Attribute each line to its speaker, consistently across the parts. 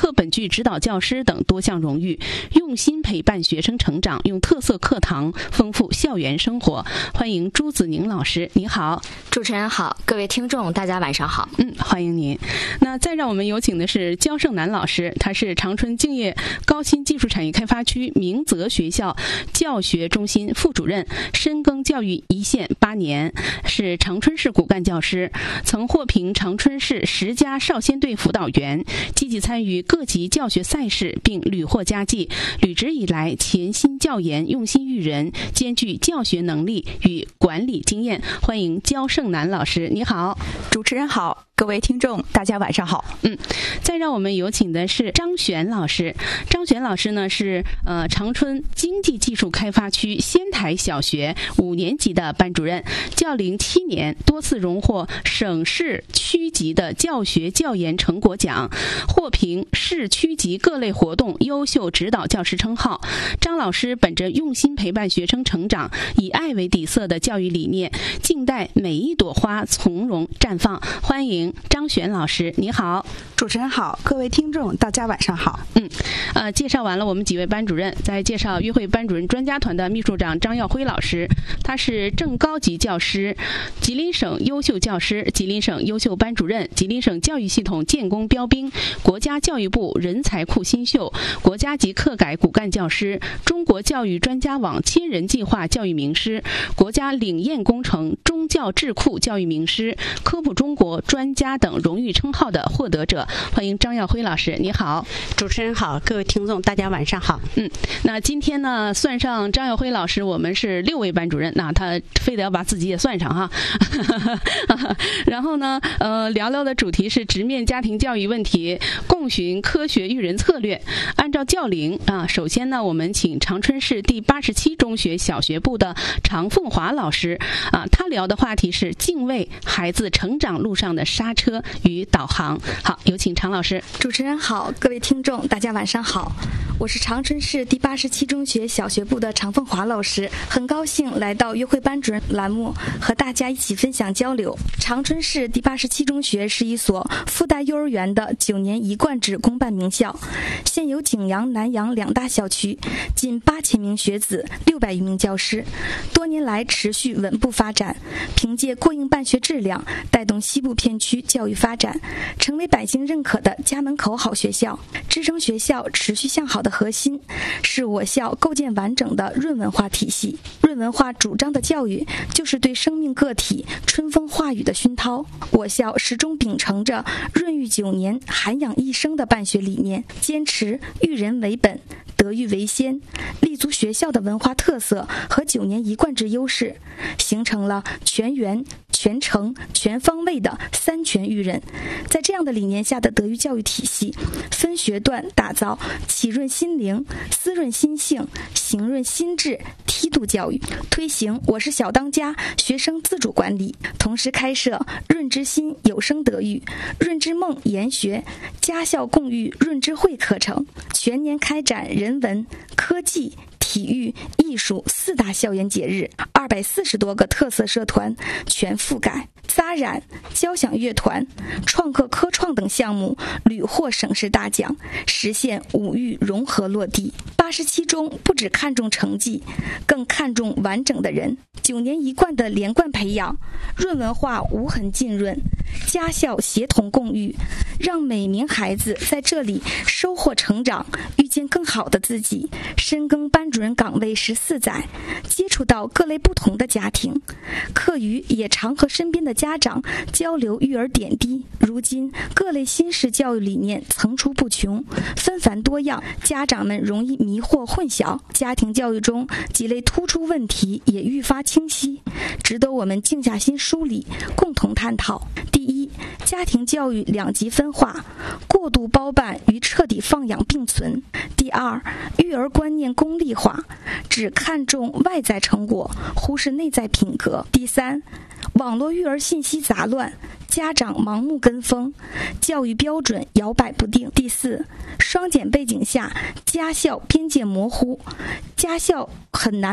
Speaker 1: 课本剧指导教师等多项荣誉，用心陪伴学生成长，用特色课堂丰富校园生活。欢迎朱子宁老师，你好。
Speaker 2: 主持人好，各位听众大家晚上好。
Speaker 1: 欢迎您。那再让我们有请的是焦胜男老师，他是长春敬业高新技术产业开发区明泽学校教学中心副主任，深耕教育一线8年，是长春市骨干教师，曾获评长春市10佳少先队辅导员，积极参与各级教学赛事，并屡获佳绩。履职以来，潜心教研，用心育人，兼具教学能力与管理经验。欢迎焦胜男老师，你好。
Speaker 3: 主持人好，各位听众大家晚上好。
Speaker 1: 再让我们有请的是张璇老师。张璇老师呢是长春经济技术开发区仙台小学5年级的班主任，教龄7年，多次荣获省市区级的教学教研成果奖，获评市区级各类活动优秀指导教师称号。张老师本着用心陪伴学生成长，以爱为底色的教育理念，静待每一朵花从容绽放。欢迎张璇老师，你好。
Speaker 3: 主持人好，各位听众大家晚上好。
Speaker 1: 介绍完了我们几位班主任，再介绍与会班主任专家团的秘书长张耀辉老师，他是正高级教师，吉林省优秀教师，吉林省优秀班主任，吉林省教育系统建功标兵，国家教育部人才库新秀，国家级课改骨干教师，中国教育专家网千人计划教育名师，国家领验工程中教智库教育名师，科普中国专家等荣誉称号的获得者。欢迎张耀辉老师，你好。
Speaker 4: 主持人好，各位听众大家晚上好。
Speaker 1: 那今天呢，算上张耀辉老师，我们是6位班主任，那他非得要把自己也算上哈。然后呢，聊聊的主题是直面家庭教育问题，共寻科学育人策略。按照教龄首先呢，我们请长春市第87中学小学部的常凤华老师他聊的话题是敬畏孩子成长路上的刹车与导航。好，有请常老师。
Speaker 5: 主持人好，各位听众大家晚上好，我是长春市第87中学小学部的常凤华老师，很高兴来到约会班主任栏目，和大家一起分享交流。长春市第87中学是一所附带幼儿园的9年一贯制公办名校，现有景阳、南阳2大校区，近8000名学子，600余名教师，多年来持续稳步发展，凭借过硬办学质量，带动西部片区教育发展，成为百姓认可的家门口好学校。支撑学校持续向好的核心，是我校构建完整的润文化体系。润文化主张的教育，就是对生命个体春风化雨的熏陶。我校始终秉承着润育9年、涵养一生的办学理念，坚持育人为本、德育为先，立足学校的文化特色和9年一贯制优势，形成了全员、全程、全方位的3全育人。在这样的理念下的德育教育体系，分学段打造启润心灵、思润心性、行润心智梯度教育，推行我是小当家学生自主管理，同时开设润之心有声德育、润之梦研学、家校共育润之会课程，全年开展人文、科技、体育、艺术4大校园节日，240多个特色社团全覆盖，扎染、交响乐团、创客科创等项目屡获省市大奖，实现5育融合落地。87中不只看重成绩，更看重完整的人，9年一贯的连贯培养，润文化无痕浸润，家校协同共育，让每名孩子在这里收获成长，遇见更好的自己。深耕班主任岗位14载，接触到各类不同的家庭，课余也常和身边的家长交流育儿点滴。如今各类新式教育理念层出不穷，纷繁多样，家长们容易迷惑混淆，家庭教育中几类突出问题也愈发清晰，值得我们静下心梳理，共同探讨。第一，家庭教育2极分化，过度包办与彻底放养并存。第二，育儿观念功利化，只看重外在成果，忽视内在品格。第三，网络育儿信息杂乱，家长盲目跟风，教育标准摇摆不定。第四，双减背景下，家校边界模糊，家校很难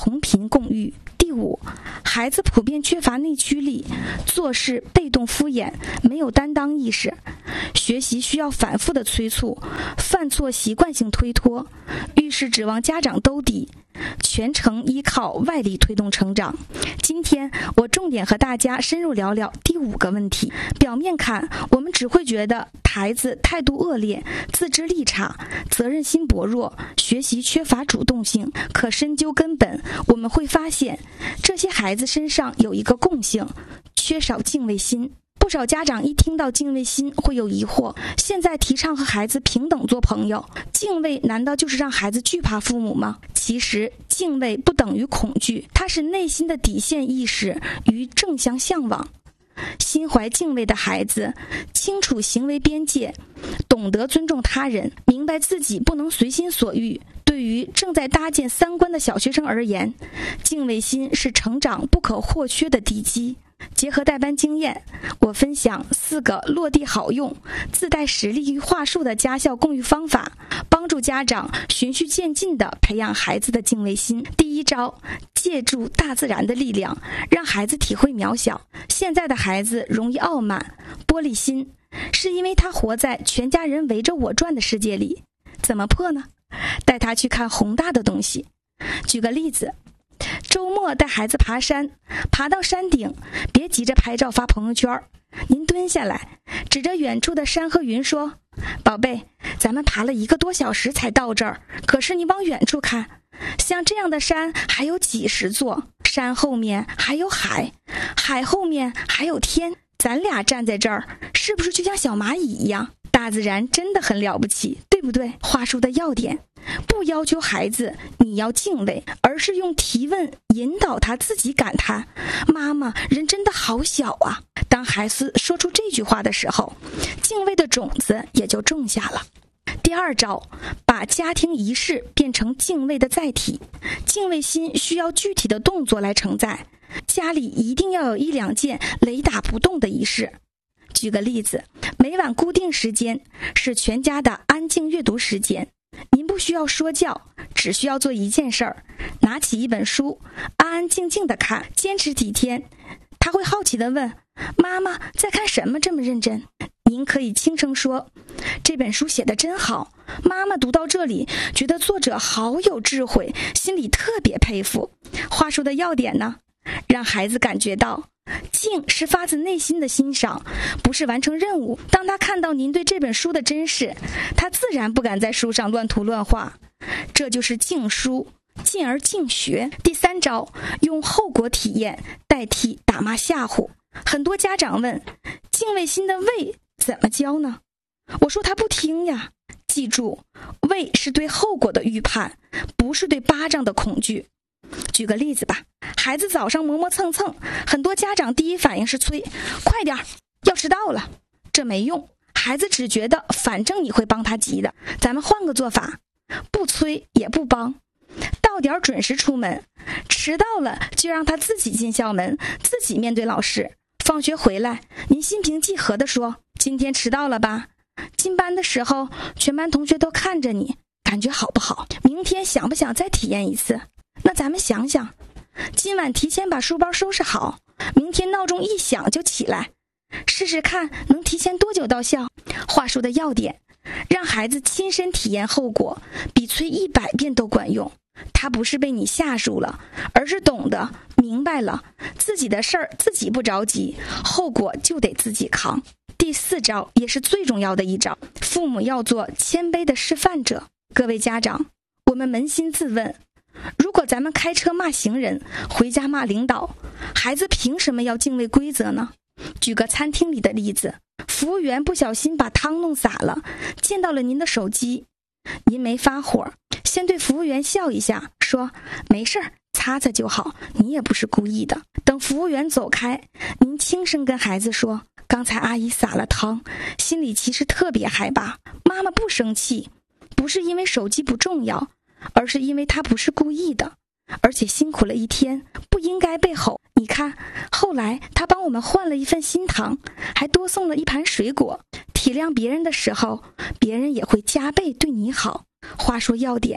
Speaker 5: 同频共育。第5，孩子普遍缺乏内驱力，做事被动敷衍，没有担当意识，学习需要反复的催促，犯错习惯性推脱，遇事指望家长兜底，全程依靠外力推动成长。今天我重点和大家深入聊聊第5个问题。表面看，我们只会觉得孩子态度恶劣，自制力差，责任心薄弱，学习缺乏主动性。可深究根本，我们会发现这些孩子身上有一个共性，缺少敬畏心。不少家长一听到敬畏心会有疑惑，现在提倡和孩子平等做朋友，敬畏难道就是让孩子惧怕父母吗？其实敬畏不等于恐惧，它是内心的底线意识与正向向往。心怀敬畏的孩子清楚行为边界，懂得尊重他人，明白自己不能随心所欲。对于正在搭建3观的小学生而言，敬畏心是成长不可或缺的地基。结合带班经验，我分享4个落地好用、自带实力与话术的家校共育方法，帮助家长循序渐进地培养孩子的敬畏心。第1招，借助大自然的力量，让孩子体会渺小。现在的孩子容易傲慢、玻璃心，是因为他活在全家人围着我转的世界里。怎么破呢？带他去看宏大的东西。举个例子，周末带孩子爬山，爬到山顶，别急着拍照发朋友圈，您蹲下来，指着远处的山和云说：宝贝，咱们爬了1个多小时才到这儿，可是你往远处看，像这样的山还有几十座，山后面还有海，海后面还有天，咱俩站在这儿，是不是就像小蚂蚁一样？大自然真的很了不起，对不对？话术的要点，不要求孩子你要敬畏，而是用提问引导他自己感叹：妈妈，人真的好小啊。当孩子说出这句话的时候，敬畏的种子也就种下了。第2招，把家庭仪式变成敬畏的载体。敬畏心需要具体的动作来承载，家里一定要有1、2件雷打不动的仪式。举个例子，每晚固定时间是全家的安静阅读时间。您不需要说教，只需要做1件事儿，拿起一本书，安安静静地看，坚持几天，他会好奇地问：妈妈在看什么这么认真？您可以轻声说：这本书写得真好，妈妈读到这里觉得作者好有智慧，心里特别佩服。话术的要点呢，让孩子感觉到敬是发自内心的欣赏，不是完成任务。当他看到您对这本书的珍视，他自然不敢在书上乱涂乱画。这就是敬书，进而敬学。第3招，用后果体验代替打骂吓唬。很多家长问，敬畏心的畏怎么教呢？我说他不听呀。记住，畏是对后果的预判，不是对巴掌的恐惧。举个例子吧，孩子早上磨磨蹭蹭，很多家长第一反应是催：快点，要迟到了。这没用，孩子只觉得反正你会帮他急的。咱们换个做法，不催也不帮，到点准时出门，迟到了就让他自己进校门，自己面对老师。放学回来，您心平气和地说：今天迟到了吧？进班的时候全班同学都看着你，感觉好不好？明天想不想再体验一次？那咱们想想，今晚提前把书包收拾好，明天闹钟一响就起来，试试看能提前多久到校。话术的要点，让孩子亲身体验后果，比催100遍都管用。他不是被你吓住了，而是懂得明白了，自己的事儿自己不着急，后果就得自己扛。第4招也是最重要的1招，父母要做谦卑的示范者。各位家长，我们扪心自问，如果咱们开车骂行人，回家骂领导，孩子凭什么要敬畏规则呢？举个餐厅里的例子，服务员不小心把汤弄洒了，溅到了您的手机，您没发火，先对服务员笑一下，说没事儿，擦擦就好，你也不是故意的。等服务员走开，您轻声跟孩子说：刚才阿姨洒了汤，心里其实特别害怕，妈妈不生气，不是因为手机不重要，而是因为她不是故意的，而且辛苦了一天，不应该被吼。你看，后来她帮我们换了一份新汤，还多送了一盘水果。体谅别人的时候，别人也会加倍对你好。话说要点，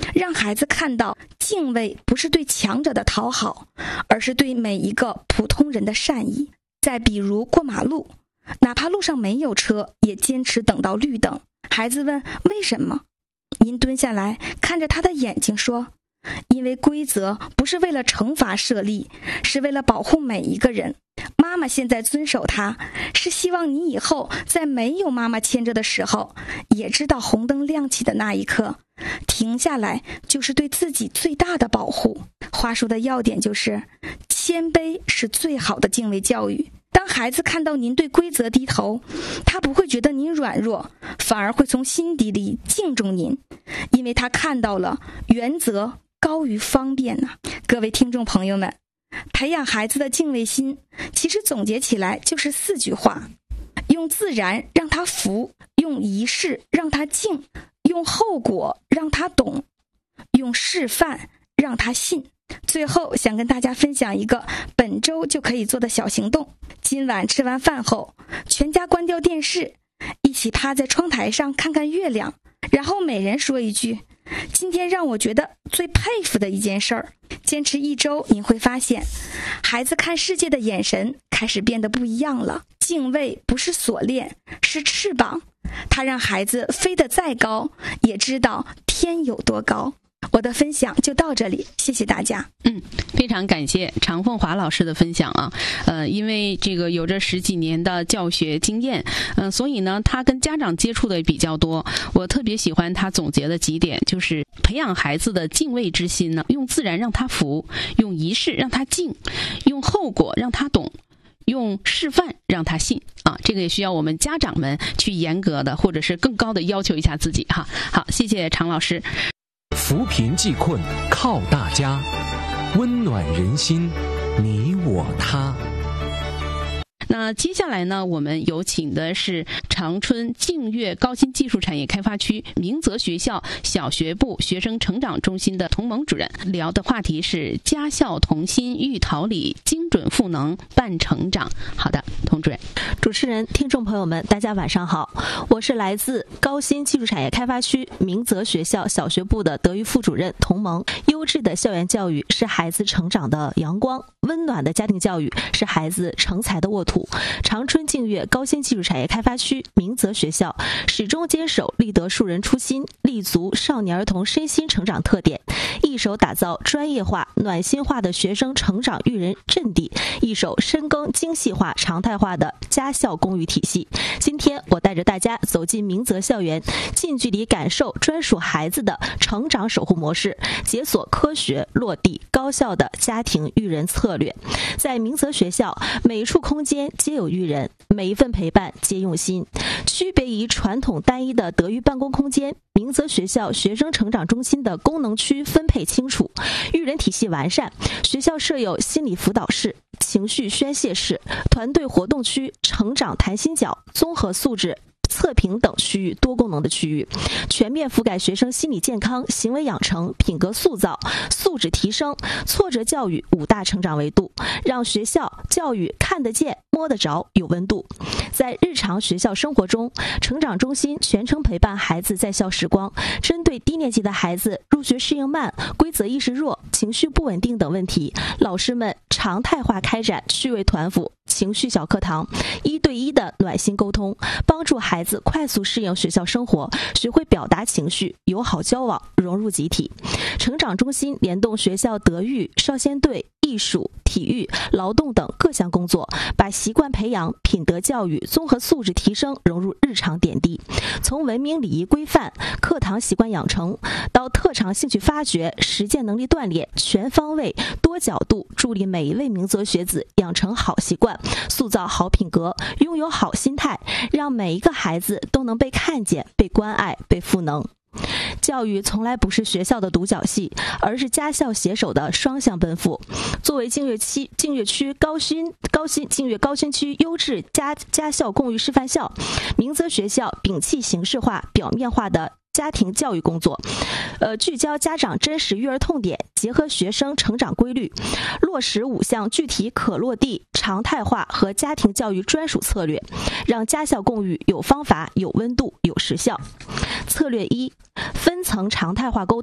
Speaker 5: 让孩子看到敬畏不是对强者的讨好，而是对每一个普通人的善意。再比如过马路，哪怕路上没有车，也坚持等到绿灯。孩子问为什么？您蹲下来看着他的眼睛说，因为规则不是为了惩罚设立，是为了保护每一个人。妈妈现在遵守它，是希望你以后在没有妈妈牵着的时候，也知道红灯亮起的那一刻，停下来就是对自己最大的保护。话说的要点就是，谦卑是最好的敬畏教育。当孩子看到您对规则低头，他不会觉得您软弱，反而会从心底里敬重您，因为他看到了原则高于方便呐。各位听众朋友们，培养孩子的敬畏心，其实总结起来就是4句话：用自然让他服，用仪式让他敬，用后果让他懂，用示范让他信。最后想跟大家分享一个本周就可以做的小行动。今晚吃完饭后，全家关掉电视，一起趴在窗台上看看月亮，然后每人说一句今天让我觉得最佩服的一件事儿。坚持1周，您会发现孩子看世界的眼神开始变得不一样了。敬畏不是锁链，是翅膀，它让孩子飞得再高，也知道天有多高。我的分享就到这里，谢谢大家。
Speaker 1: 非常感谢常凤华老师的分享啊。因为这个有着10几年的教学经验，所以呢，他跟家长接触的比较多。我特别喜欢他总结的几点，就是培养孩子的敬畏之心呢，用自然让他服，用仪式让他敬，用后果让他懂，用示范让他信啊。这个也需要我们家长们去严格的或者是更高的要求一下自己哈。好，谢谢常老师。
Speaker 6: 扶贫济困靠大家，温暖人心，你我他。
Speaker 1: 那接下来呢，我们有请的是长春净月高新技术产业开发区明泽学校小学部学生成长中心的童萌主任，聊的话题是家校同心育桃李，精准赋能伴成长。好的，童主任。
Speaker 7: 主持人、听众朋友们，大家晚上好，我是来自高新技术产业开发区明泽学校小学部的德育副主任童萌。优质的校园教育是孩子成长的阳光，温暖的家庭教育是孩子成才的沃土。长春净月高新技术产业开发区明泽学校始终坚守立德树人初心，立足少年儿童身心成长特点，一手打造专业化、暖心化的学生成长育人阵地，一手深耕精细化、常态化的家校公寓体系。今天我带着大家走进明泽校园，近距离感受专属孩子的成长守护模式，解锁科学落地高效的家庭育人策略。在明泽学校，每一处空间皆有育人，每一份陪伴皆用心。区别于传统单一的德育办公空间，明泽学校学生成长中心的功能区分配清楚，育人体系完善。学校设有心理辅导室、情绪宣泄室、团队活动区、成长谈心角、综合素质测评等区域多功能的区域，全面覆盖学生心理健康、行为养成、品格塑造、素质提升、挫折教育5大成长维度，让学校教育看得见、摸得着、有温度。在日常学校生活中，成长中心全程陪伴孩子在校时光，针对低年级的孩子入学适应慢、规则意识弱、情绪不稳定等问题，老师们常态化开展趣味团辅、情绪小课堂，1对1的暖心沟通，帮助孩子快速适应学校生活，学会表达情绪，友好交往，融入集体。成长中心联动学校德育、少先队、艺术、体育、劳动等各项工作，把习惯培养、品德教育、综合素质提升融入日常点滴。从文明礼仪规范、课堂习惯养成到特长兴趣发掘、实践能力锻炼，全方位、多角度助力每一位明泽学子养成好习惯，塑造好品格，拥有好心态，让每一个孩子都能被看见、被关爱、被赋能。教育从来不是学校的独角戏，而是家校携手的双向奔赴。作为净月区高新区优质家校公寓示范校，明泽学校摒弃形式化、表面化的家庭教育工作，聚焦家长真实育儿痛点，结合学生成长规律，落实5项具体可落地、常态化和家庭教育专属策略，让家校共育有方法、有温度、有实效。策略1：分层常态化沟通，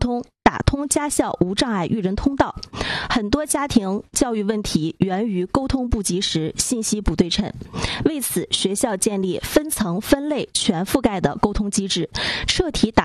Speaker 7: 打通家校无障碍育人通道。很多家庭教育问题源于沟通不及时、信息不对称。为此，学校建立分层分类全覆盖的沟通机制，彻底打